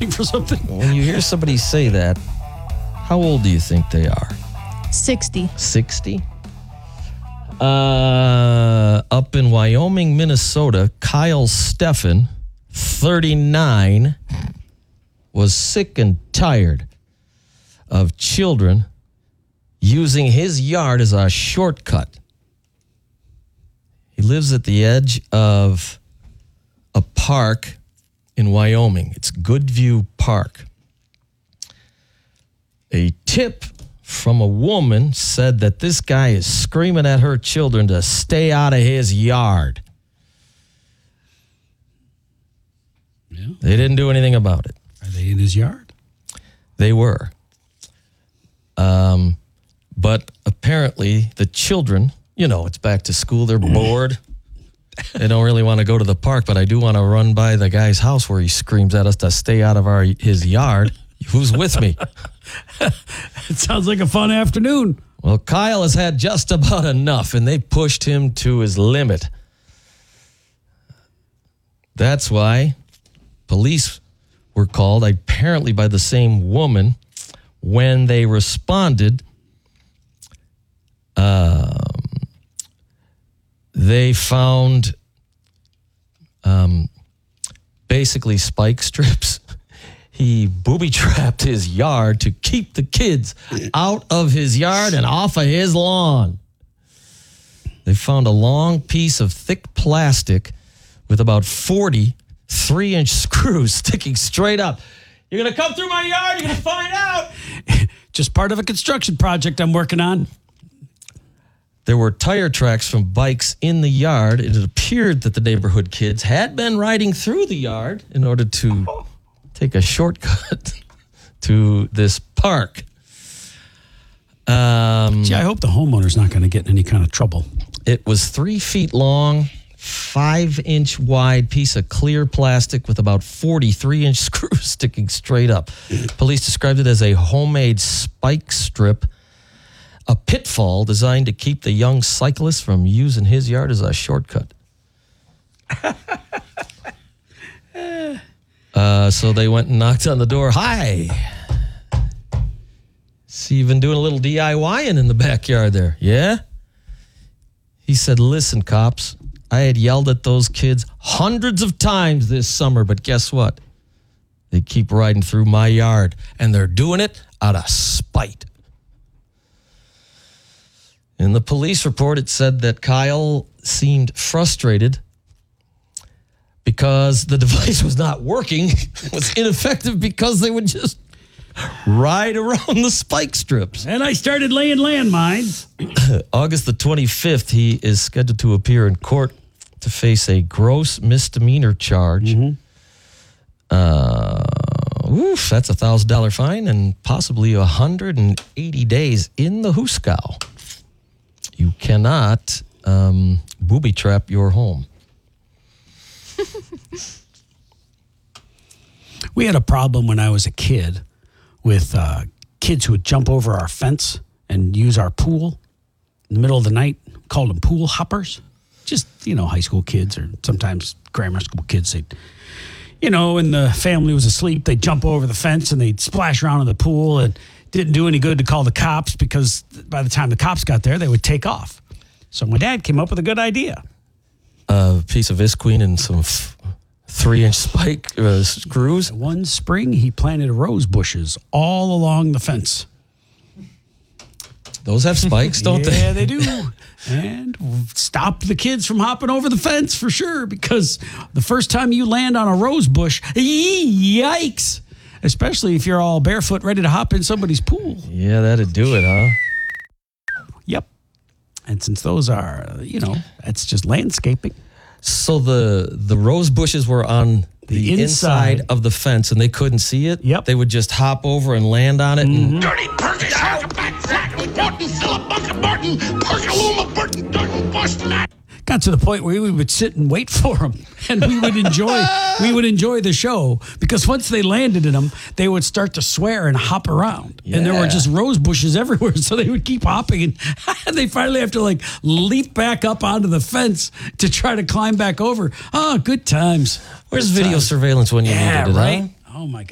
searching for something. When you hear somebody say that, how old do you think they are? 60. 60? Up in Wyoming, Minnesota, Kyle Steffen, 39, was sick and tired of children using his yard as a shortcut. He lives at the edge of a park in Wyoming. It's Goodview Park. A tip from a woman said that this guy is screaming at her children to stay out of his yard. Yeah. They didn't do anything about it. Are they in his yard? They were. But apparently the children, it's back to school. They're bored. They don't really want to go to the park, but I do want to run by the guy's house where he screams at us to stay out of his yard. Who's with me? It sounds like a fun afternoon. Well, Kyle has had just about enough, and they pushed him to his limit. That's why police were called, apparently by the same woman. When they responded, they found basically spike strips. He booby-trapped his yard to keep the kids out of his yard and off of his lawn. They found a long piece of thick plastic with about 40 3-inch screws sticking straight up. You're going to come through my yard, you're going to find out. Just part of a construction project I'm working on. There were tire tracks from bikes in the yard. It appeared that the neighborhood kids had been riding through the yard in order to take a shortcut to this park. Gee, I hope the homeowner's not going to get in any kind of trouble. It was 3 feet long, 5-inch wide piece of clear plastic with about 40 3-inch screws sticking straight up. Police described it as a homemade spike strip, a pitfall designed to keep the young cyclist from using his yard as a shortcut. So they went and knocked on the door. Hi. See, you've been doing a little DIYing in the backyard there. Yeah? He said, listen, cops, I had yelled at those kids hundreds of times this summer, but guess what? They keep riding through my yard, and they're doing it out of spite. In the police report, it said that Kyle seemed frustrated because the device was not working. It was ineffective because they would just ride around the spike strips. And I started laying landmines. August the 25th, he is scheduled to appear in court to face a gross misdemeanor charge. That's a $1,000 fine and possibly 180 days in the hoosegow. You cannot booby trap your home. We had a problem when I was a kid with kids who would jump over our fence and use our pool in the middle of the night. Called them pool hoppers. Just, high school kids or sometimes grammar school kids. They'd, when the family was asleep, they'd jump over the fence and they'd splash around in the pool. And didn't do any good to call the cops because by the time the cops got there, they would take off. So my dad came up with a good idea. A piece of Visqueen and some 3-inch spike screws. One spring, he planted rose bushes all along the fence. Those have spikes, don't they? Yeah, they do. And stop the kids from hopping over the fence for sure, because the first time you land on a rose bush, yikes. Especially if you're all barefoot ready to hop in somebody's pool. Yeah, that'd do it, huh? Yep. And since those are, that's just landscaping. So the rose bushes were on the inside of the fence and they couldn't see it? Yep. They would just hop over and land on it? Mm-hmm. And Dirty Perkins, Barton, Philip Bucket, Barton, Perkaluma, Burton, Durton, Boston. Got to the point where we would sit and wait for them, and we would enjoy the show, because once they landed in them, they would start to swear and hop around, and there were just rose bushes everywhere, so they would keep hopping, and they finally have to leap back up onto the fence to try to climb back over. Oh, good times. Where's video surveillance when you needed it, right? huh? Oh my God.